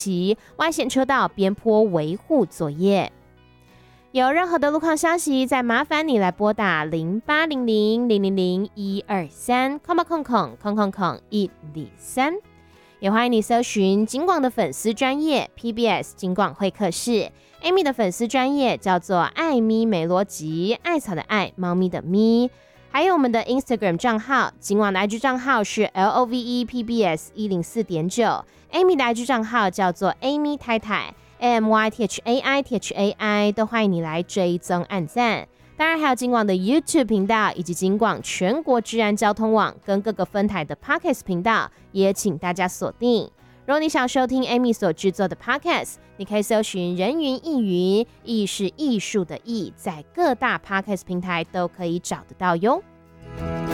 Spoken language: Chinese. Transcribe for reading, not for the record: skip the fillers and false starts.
外线车道边坡维护作业。有任何的路况消息，再麻烦你来拨打0800-000-123，123。也欢迎你搜寻警广的粉丝专页 PBS 警广会客室 ，Amy 的粉丝专页叫做艾咪梅罗吉，艾草的艾，猫咪的咪。还有我们的 Instagram 账号，警网的 IG 账号是 LOVEPBS104.9，Amy 的 IG 账号叫做 Amy 太太 AMYTHAI， 都欢迎你来追踪按赞。当然还有警广的 YouTube 频道，以及警广全国治安交通网跟各个分台的 Podcast 频道，也请大家锁定。如果你想收听 Amy 所制作的 Podcast， 你可以搜寻人云亦云，艺是艺术的艺，在各大 Podcast 平台都可以找得到哟。